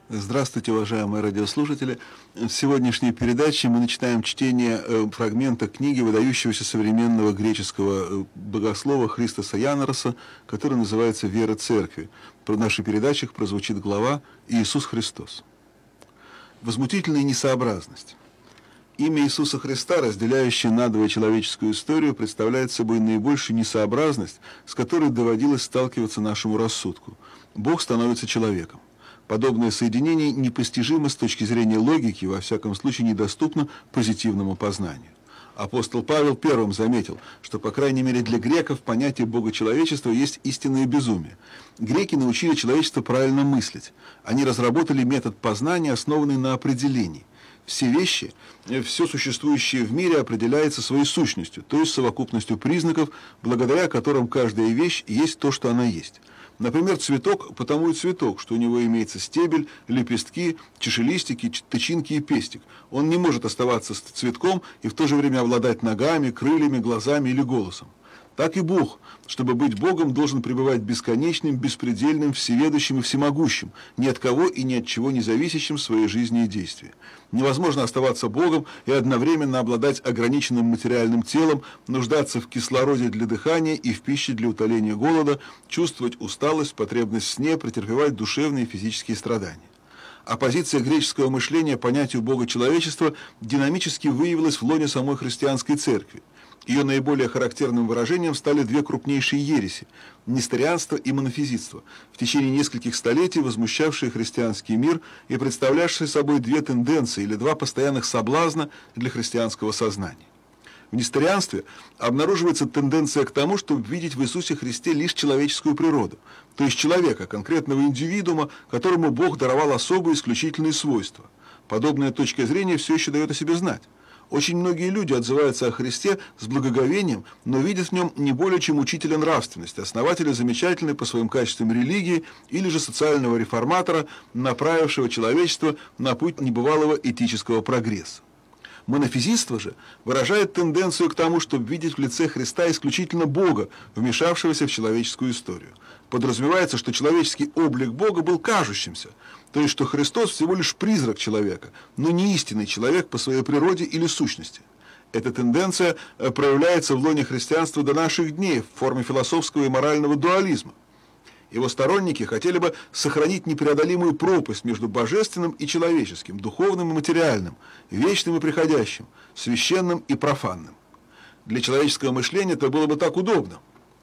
Здравствуйте, уважаемые радиослушатели. В сегодняшней передаче мы начинаем чтение фрагмента книги выдающегося современного греческого богослова Христоса Янароса, который называется «Вера Церкви». В наших передачах прозвучит глава «Иисус Христос». Возмутительная несообразность. Имя Иисуса Христа, разделяющее надвое человеческую историю, представляет собой наибольшую несообразность, с которой доводилось сталкиваться нашему рассудку. Бог становится человеком. Подобное соединение непостижимо с точки зрения логики, во всяком случае недоступно позитивному познанию. Апостол Павел первым заметил, что, по крайней мере, для греков понятие богочеловечества есть истинное безумие. Греки научили человечество правильно мыслить. Они разработали метод познания, основанный на определении. Все вещи, все существующее в мире определяется своей сущностью, то есть совокупностью признаков, благодаря которым каждая вещь есть то, что она есть. Например, цветок потому и цветок, что у него имеется стебель, лепестки, чашелистики, тычинки и пестик. Он не может оставаться цветком и в то же время обладать ногами, крыльями, глазами или голосом. Так и Бог, чтобы быть Богом, должен пребывать бесконечным, беспредельным, всеведущим и всемогущим, ни от кого и ни от чего не зависящим в своей жизни и действии. Невозможно оставаться Богом и одновременно обладать ограниченным материальным телом, нуждаться в кислороде для дыхания и в пище для утоления голода, чувствовать усталость, потребность в сне, претерпевать душевные и физические страдания. Оппозиция греческого мышления понятию бога-человечества динамически выявилась в лоне самой христианской церкви. Ее наиболее характерным выражением стали две крупнейшие ереси – несторианство и монофизитство, в течение нескольких столетий возмущавшие христианский мир и представлявшие собой две тенденции или два постоянных соблазна для христианского сознания. В несторианстве обнаруживается тенденция к тому, чтобы видеть в Иисусе Христе лишь человеческую природу, то есть человека, конкретного индивидуума, которому Бог даровал особые исключительные свойства. Подобная точка зрения все еще дает о себе знать. Очень многие люди отзываются о Христе с благоговением, но видят в нем не более чем учителя нравственности, основателя замечательной по своим качествам религии или же социального реформатора, направившего человечество на путь небывалого этического прогресса. Монофизитство же выражает тенденцию к тому, чтобы видеть в лице Христа исключительно Бога, вмешавшегося в человеческую историю. Подразумевается, что человеческий облик Бога был кажущимся, то есть что Христос всего лишь призрак человека, но не истинный человек по своей природе или сущности. Эта тенденция проявляется в лоне христианства до наших дней в форме философского и морального дуализма. Его сторонники хотели бы сохранить непреодолимую пропасть между божественным и человеческим, духовным и материальным, вечным и приходящим, священным и профанным. Для человеческого мышления это было бы так удобно.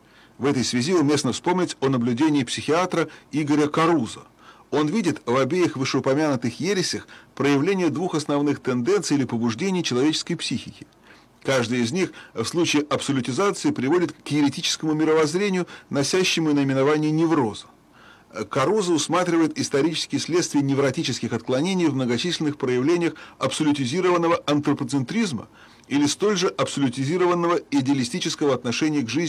В этой связи уместно вспомнить о наблюдении психиатра Игоря Карузо. Он видит в обеих вышеупомянутых ересях проявление двух основных тенденций или побуждений человеческой психики. Каждый из них в случае абсолютизации приводит к еретическому мировоззрению, носящему наименование невроза. Карузо усматривает исторические следствия невротических отклонений в многочисленных проявлениях абсолютизированного антропоцентризма или столь же абсолютизированного идеалистического отношения к жизни